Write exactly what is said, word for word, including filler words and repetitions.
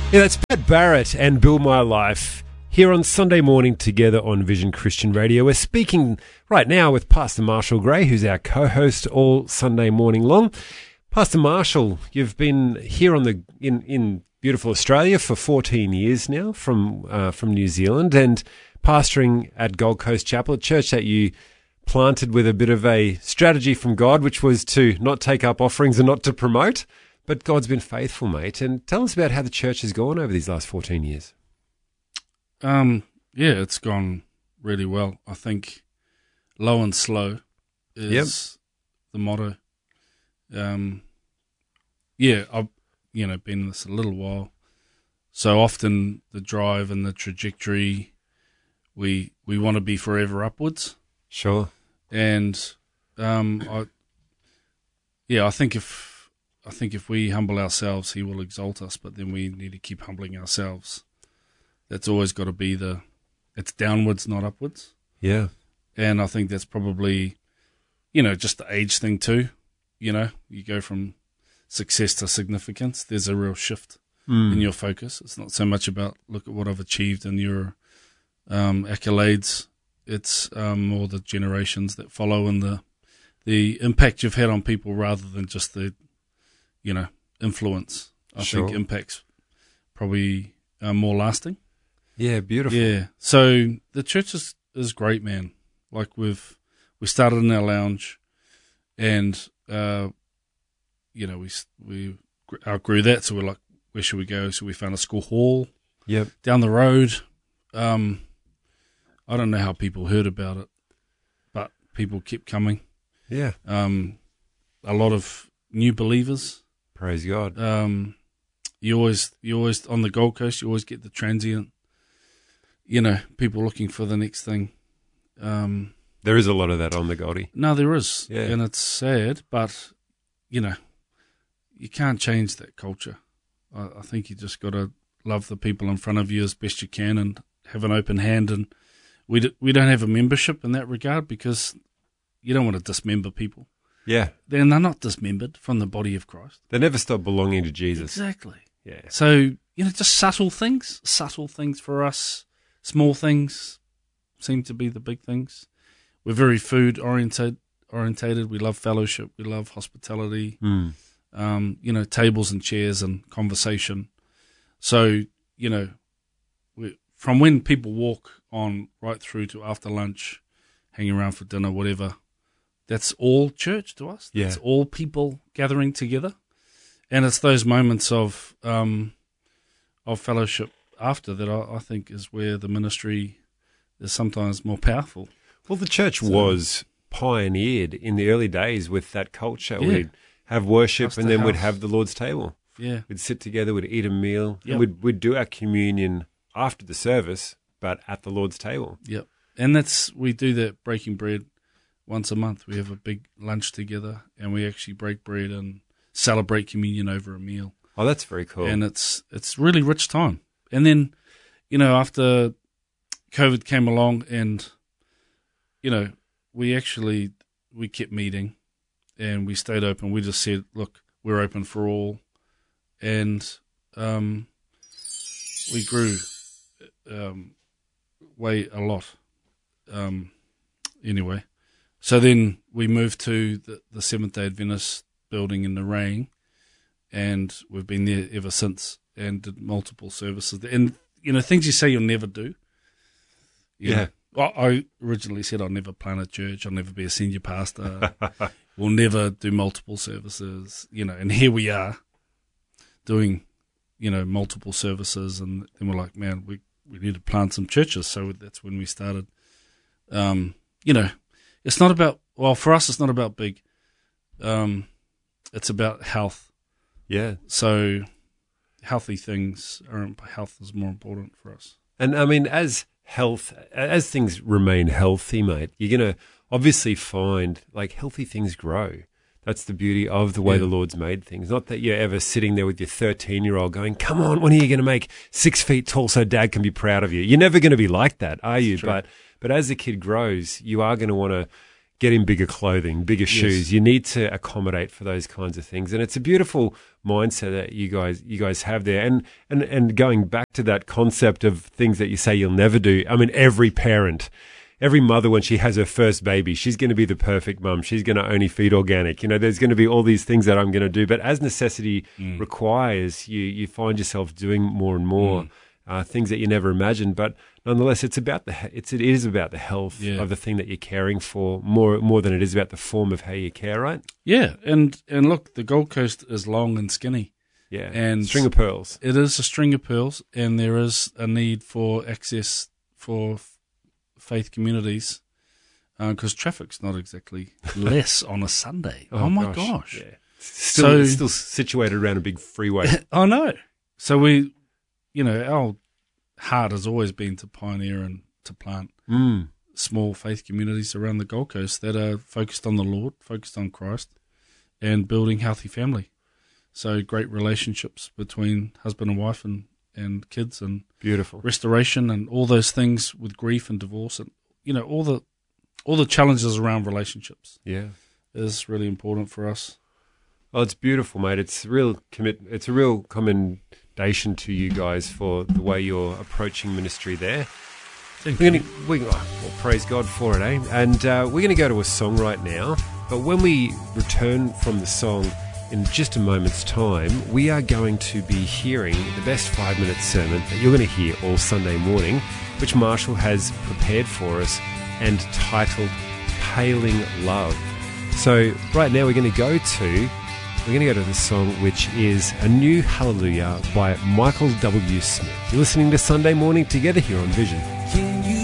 Yeah, that's Pat Barrett and Build My Life here on Sunday morning together on Vision Christian Radio. We're speaking right now with Pastor Marshall Gray, who's our co-host all Sunday morning long. Pastor Marshall, you've been here on the in, in beautiful Australia for fourteen years now from uh, from New Zealand, and pastoring at Gold Coast Chapel, a church that you planted with a bit of a strategy from God, which was to not take up offerings and not to promote. But God's been faithful, mate. And tell us about how the church has gone over these last fourteen years. Um, yeah, it's gone really well. I think low and slow is yep. the motto. Um, yeah, I've you know been in this a little while, so often the drive and the trajectory, we we want to be forever upwards. Sure. And um, I yeah, I think if. I think if we humble ourselves, he will exalt us, but then we need to keep humbling ourselves. That's always got to be the, it's downwards, not upwards. Yeah. And I think that's probably, you know, just the age thing too. You know, you go from success to significance. There's a real shift mm. in your focus. It's not so much about, look at what I've achieved and your um, accolades. It's um, more the generations that follow and the, the impact you've had on people rather than just the, you know, influence. I sure. think impact's probably uh, more lasting. Yeah, beautiful. Yeah. So the church is, is great, man. Like we've, we started in our lounge and, uh, you know, we, we outgrew that. So we're like, where should we go? So we found a school hall yep. down the road. Um, I don't know how people heard about it, but people kept coming. Yeah. Um, a lot of new believers. Praise God. Um, you always, you always on the Gold Coast, you always get the transient, you know, people looking for the next thing. Um, there is a lot of that on the Goldie. No, there is, yeah. and it's sad, but you know, you can't change that culture. I, I think you just got to love the people in front of you as best you can, and have an open hand. And we d- we don't have a membership in that regard because you don't want to dismember people. Yeah. Then they're not dismembered from the body of Christ. They never stop belonging to Jesus. Exactly. Yeah. So, you know, just subtle things, subtle things for us, small things seem to be the big things. We're very food oriented, orientated. We love fellowship. We love hospitality, mm. um, you know, tables and chairs and conversation. So, you know, we, from when people walk on right through to after lunch, hanging around for dinner, whatever, that's all church to us. Yeah. It's all people gathering together. And it's those moments of um, of fellowship after that I, I think is where the ministry is sometimes more powerful. Well, the church so, was pioneered in the early days with that culture. Yeah. We'd have worship house and then house. we'd have the Lord's table. Yeah. We'd sit together, we'd eat a meal, yep. and we'd, we'd do our communion after the service, but at the Lord's table. Yep. And that's, we do that breaking bread once a month. We have a big lunch together and we actually break bread and celebrate communion over a meal. Oh, that's very cool. And it's it's really rich time. And then, you know, after COVID came along and, you know, we actually, we kept meeting and we stayed open. We just said, look, we're open for all. And um, we grew um, way a lot. Um, anyway, so then we moved to the, the Seventh-day Adventist building in Nerang, and we've been there ever since and did multiple services. And, you know, things you say you'll never do. You yeah. know, I originally said I'll never plant a church, I'll never be a senior pastor, we'll never do multiple services, you know, and here we are doing, you know, multiple services, and then we're like, man, we, we need to plant some churches. So that's when we started. Um, you know, it's not about, well, for us, it's not about big. Um, it's about health. Yeah. So healthy things are, health is more important for us. And I mean, as health, as things remain healthy, mate, you're going to obviously find like healthy things grow. That's the beauty of the way yeah. the Lord's made things. Not that you're ever sitting there with your thirteen-year-old going, come on, when are you going to make six feet tall so Dad can be proud of you? You're never going to be like that, are you? But But as the kid grows, you are going to want to get him bigger clothing, bigger Yes. shoes. You need to accommodate for those kinds of things. And it's a beautiful mindset that you guys you guys have there. And and and going back to that concept of things that you say you'll never do. I mean, every parent, every mother, when she has her first baby, she's going to be the perfect mum. She's going to only feed organic. You know, there's going to be all these things that I'm going to do. But as necessity Mm. requires, you you find yourself doing more and more. Mm. Uh, things that you never imagined, but nonetheless, it's about the he- it's it is about the health Yeah. of the thing that you're caring for more more than it is about the form of how you care, right? Yeah, and and look, the Gold Coast is long and skinny. Yeah, And- string of pearls. It is a string of pearls, and there is a need for access for f- faith communities because traffic's not exactly less on a Sunday. Oh, my gosh! Yeah. Still, So- it's still situated around a big freeway. I know. So we, you know, our heart has always been to pioneer and to plant mm. small faith communities around the Gold Coast that are focused on the Lord, focused on Christ, and building healthy family. So great relationships between husband and wife and, and kids and Beautiful. restoration and all those things with grief and divorce and, you know, all the all the challenges around relationships Yeah. is really important for us. Oh, it's beautiful, mate. It's real commit. It's a real commendation to you guys for the way you're approaching ministry there. We're gonna, we, oh, well, praise God for it, eh? And uh, we're going to go to a song right now. But when we return from the song in just a moment's time, we are going to be hearing the best five-minute sermon that you're going to hear all Sunday morning, which Marshall has prepared for us and titled Paling Love. So right now we're going to go to we're going to go to the song, which is A New Hallelujah by Michael W. Smith. You're listening to Sunday Morning Together here on Vision.